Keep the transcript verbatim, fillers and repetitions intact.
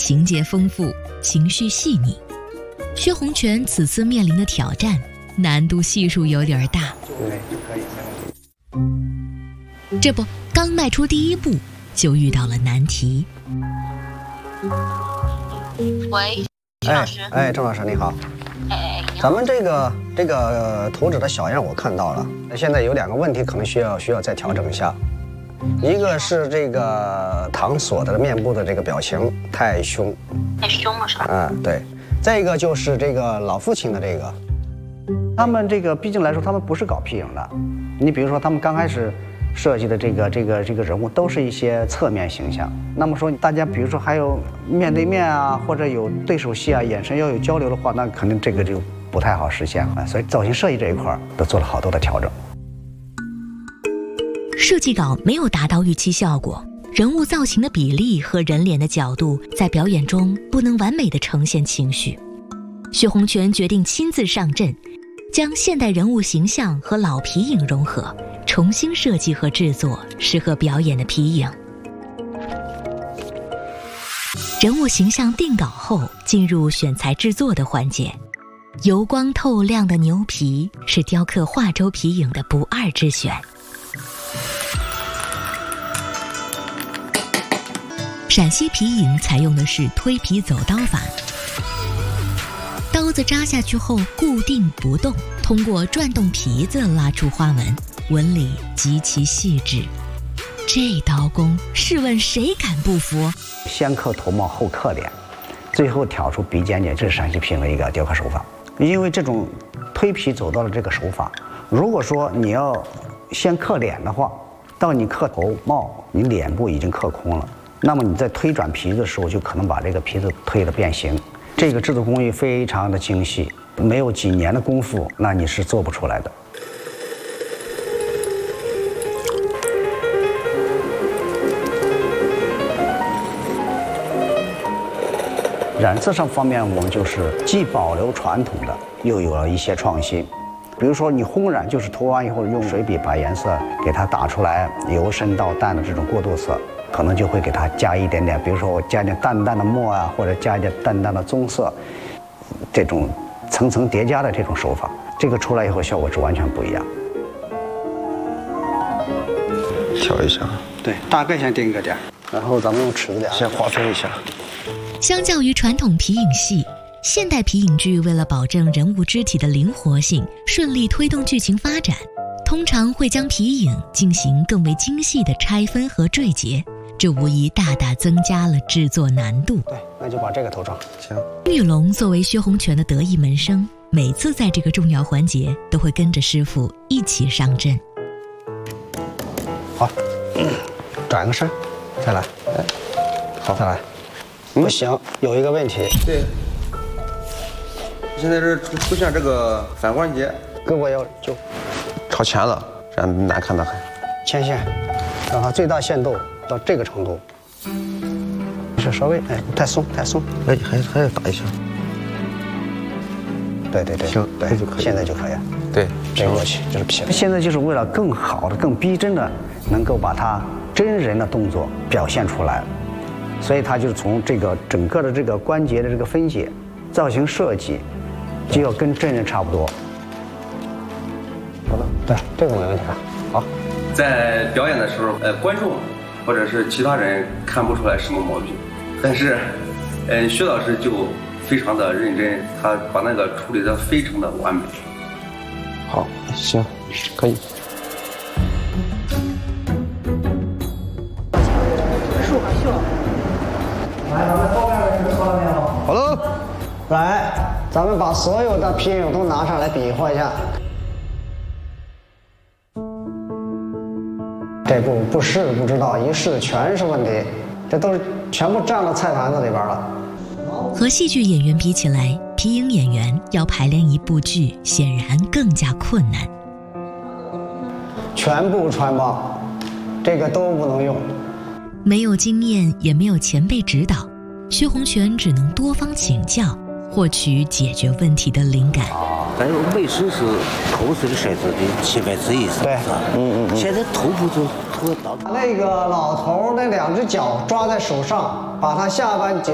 情节丰富，情绪细腻。薛洪权此次面临的挑战难度系数有点大。 对，可以，没问题。 这不，刚迈出第一步，就遇到了难题。 喂，徐老师。 哎，郑老师你好。 哎，你好。 咱们这个这个图纸的小样我看到了，现在有两个问题可能需要需要再调整一下。一个是这个唐所的面部的这个表情太凶， 太凶了是吧？ 嗯，对。再一个就是这个老父亲的这个，他们这个毕竟来说，他们不是搞皮影的。你比如说，他们刚开始设计的这个这个这个人物都是一些侧面形象。那么说，大家比如说还有面对面啊，或者有对手戏啊，眼神要有交流的话，那肯定这个就不太好实现了。所以造型设计这一块都做了好多的调整。 设计稿没有达到预期效果，人物造型的比例和人脸的角度在表演中不能完美地呈现情绪。薛洪权决定亲自上阵，将现代人物形象和老皮影融合，重新设计和制作适合表演的皮影。人物形象定稿后，进入选材制作的环节。油光透亮的牛皮是雕刻化州皮影的不二之选。陕西皮影采用的是推皮走刀法，刀子扎下去后固定不动，通过转动皮子拉出花纹，纹理极其细致。这刀工，试问谁敢不服？ 先刻头帽后刻脸，最后挑出鼻尖尖，这是陕西皮影的一个雕刻手法。因为这种推皮走刀的这个手法，如果说你要先刻脸的话，到你刻头帽，你脸部已经刻空了。那么你在推转皮子的时候，就可能把这个皮子推得变形。这个制作工艺非常的精细，没有几年的功夫，那你是做不出来的。染色上方面，我们就是既保留传统的，又有了一些创新。比如说你烘染，就是涂完以后用水笔把颜色给它打出来，由深到淡的这种过渡色。可能就会给它加一点点，比如说我加一点淡淡的墨啊，或者加一点淡淡的棕色，这种层层叠加的这种手法，这个出来以后效果是完全不一样。 调一下， 对，大概先定个点，然后咱们用尺子点先划分一下。 相较于传统皮影戏，现代皮影剧为了保证人物肢体的灵活性，顺利推动剧情发展，通常会将皮影进行更为精细的拆分和缀结。这无疑大大增加了制作难度。 对，那就把这个头上。行。 玉龙作为薛洪权的得意门生，每次在这个重要环节都会跟着师傅一起上阵。 好，嗯、转个身，再来。哎，好，再来。嗯、不行，有一个问题。 对。现在是出出现这个反关节， 胳膊要就朝前了，这样难看的很。 牵线，让它最大限度。到这个程度，是稍微哎太松太松， 哎还还要打一下。 对对对， 行， 对就可以，现在就可以。 对， 这过去就是皮。现在就是为了更好的、更逼真的，能够把它真人的动作表现出来，所以它就是从这个整个的这个关节的这个分解、造型设计，就要跟真人差不多。好了，对，这个没问题了。好， 在表演的时候，呃，观众或者是其他人看不出来什么毛病，但是，呃，薛老师就非常的认真，他把那个处理得非常的完美。 好，行，可以。 竖和袖。来，咱们后面的人说了没有？好了，来，咱们把所有的皮影都拿上来比划一下。这不不试不知道，一试全是问题，这都是全部占到菜盘子里边了。 和戏剧演员比起来，皮影演员要排练一部剧显然更加困难。 全部穿帮，这个都不能用。 没有经验，也没有前辈指导，薛洪权只能多方请教，获取解决问题的灵感。 还有卫生是头是个骰子的七分之一， 对，嗯嗯。 现在头部就头到那个老头那两只脚抓在手上，把他下半截。